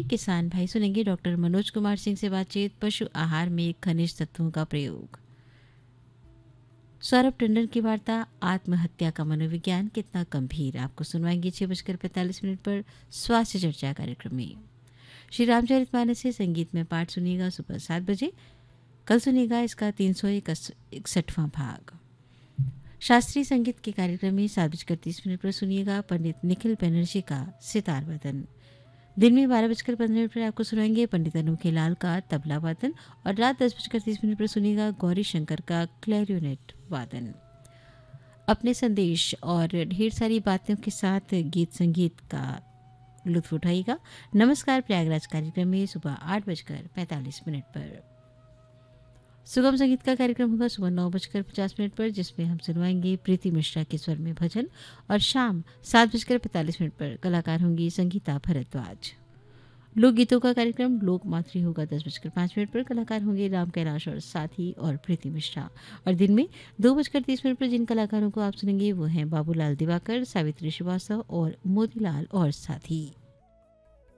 किसान भाई सुनेंगे डॉक्टर मनोज कुमार सिंह से बातचीत, पशु आहार में खनिज तत्वों का प्रयोग। सौरभ टंडन की वार्ता आत्महत्या का मनोविज्ञान कितना गंभीर, आपको सुनवाएंगे 6:45 पर स्वास्थ्य चर्चा कार्यक्रम में। श्री रामचरितमानस से संगीत में पाठ सुनिएगा सुबह 7 बजे। कल सुनिएगा इसका 361वां भाग। शास्त्रीय संगीत के कार्यक्रम में 7:30 पर सुनिएगा पंडित निखिल बनर्जी का सितार वादन। दिन में 12:15 पर आपको सुनाएंगे पंडित अनोखे लाल का तबला वादन और रात 10:30 पर सुनिएगा गौरी शंकर का क्लैरिनेट वादन। अपने संदेश और ढेर सारी बातों के साथ गीत संगीत का लुत्फ उठाइएगा। नमस्कार प्रयागराज कार्यक्रम में सुबह 8:45 पर। सुगम संगीत का कार्यक्रम होगा सुबह 9:50 पर, जिसमें हम सुनवाएंगे प्रीति मिश्रा के स्वर में भजन और शाम 7:45 पर कलाकार होंगी संगीता भरद्वाज। लोकगीतों का कार्यक्रम लोक मातृ होगा 10:05 पर, कलाकार होंगे राम कैलाश और साथी और प्रीति मिश्रा। और दिन में 2:30 पर जिन कलाकारों को आप सुनेंगे वो हैं बाबूलाल दिवाकर, सावित्री श्रीवास्तव और मोतीलाल और साथी।